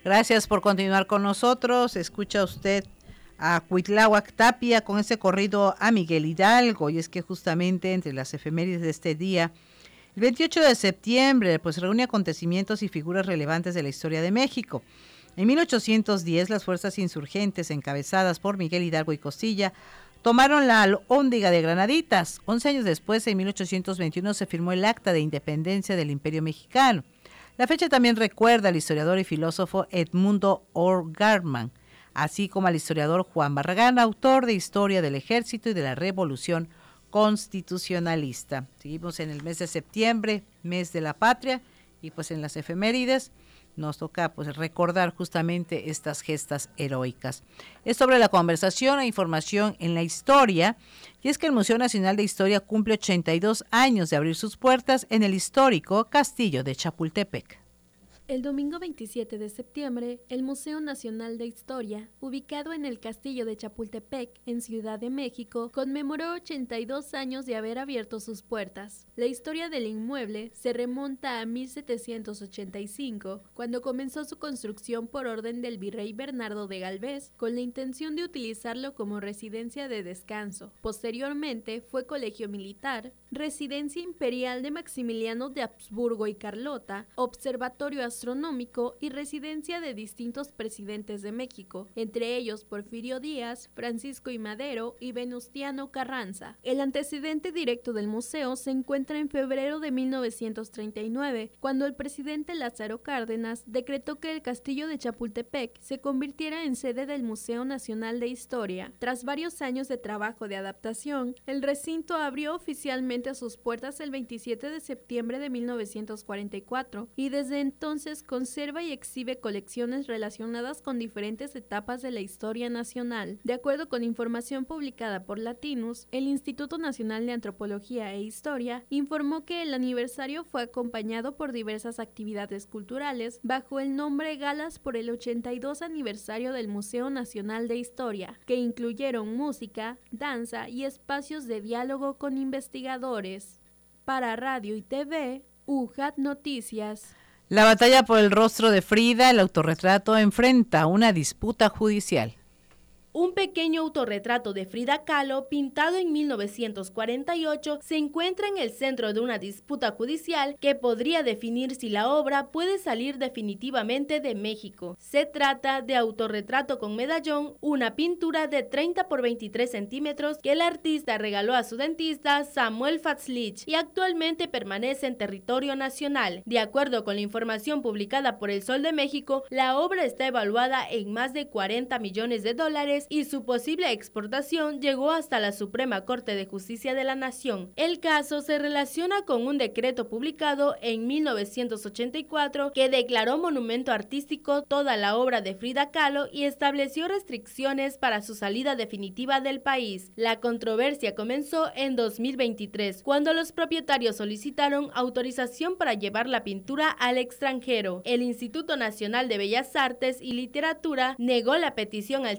Gracias por continuar con nosotros. Escucha usted a Cuitláhuac Tapia con ese corrido a Miguel Hidalgo, y es que justamente entre las efemérides de este día, el 28 de septiembre, pues reúne acontecimientos y figuras relevantes de la historia de México. En 1810, las fuerzas insurgentes encabezadas por Miguel Hidalgo y Costilla tomaron la Alhóndiga de Granaditas. 11 años después, en 1821, se firmó el Acta de Independencia del Imperio Mexicano. La fecha también recuerda al historiador y filósofo Edmundo O'Gorman, así como al historiador Juan Barragán, autor de Historia del Ejército y de la Revolución Constitucionalista. Seguimos en el mes de septiembre, mes de la patria, y pues en las efemérides nos toca pues recordar justamente estas gestas heroicas. Es sobre la conversación e información en la historia, y es que el Museo Nacional de Historia cumple 82 años de abrir sus puertas en el histórico Castillo de Chapultepec. El domingo 27 de septiembre, el Museo Nacional de Historia, ubicado en el Castillo de Chapultepec, en Ciudad de México, conmemoró 82 años de haber abierto sus puertas. La historia del inmueble se remonta a 1785, cuando comenzó su construcción por orden del virrey Bernardo de Galvez, con la intención de utilizarlo como residencia de descanso. Posteriormente, fue colegio militar, residencia imperial de Maximiliano de Habsburgo y Carlota, observatorio astronómico y residencia de distintos presidentes de México, entre ellos Porfirio Díaz, Francisco I. Madero y Venustiano Carranza. El antecedente directo del museo se encuentra en febrero de 1939, cuando el presidente Lázaro Cárdenas decretó que el castillo de Chapultepec se convirtiera en sede del Museo Nacional de Historia. Tras varios años de trabajo de adaptación, el recinto abrió oficialmente a sus puertas el 27 de septiembre de 1944 y desde entonces conserva y exhibe colecciones relacionadas con diferentes etapas de la historia nacional. De acuerdo con información publicada por Latinus, el Instituto Nacional de Antropología e Historia informó que el aniversario fue acompañado por diversas actividades culturales bajo el nombre Galas por el 82 aniversario del Museo Nacional de Historia, que incluyeron música, danza y espacios de diálogo con investigadores. Para Radio y TV, UJAT Noticias. La batalla por el rostro de Frida, el autorretrato, enfrenta una disputa judicial. Un pequeño autorretrato de Frida Kahlo, pintado en 1948, se encuentra en el centro de una disputa judicial que podría definir si la obra puede salir definitivamente de México. Se trata de Autorretrato con medallón, una pintura de 30 por 23 centímetros que el artista regaló a su dentista Samuel Fatzlich y actualmente permanece en territorio nacional. De acuerdo con la información publicada por El Sol de México, la obra está evaluada en más de $40 millones y su posible exportación llegó hasta la Suprema Corte de Justicia de la Nación. El caso se relaciona con un decreto publicado en 1984 que declaró monumento artístico toda la obra de Frida Kahlo y estableció restricciones para su salida definitiva del país. La controversia comenzó en 2023, cuando los propietarios solicitaron autorización para llevar la pintura al extranjero. El Instituto Nacional de Bellas Artes y Literatura negó la petición al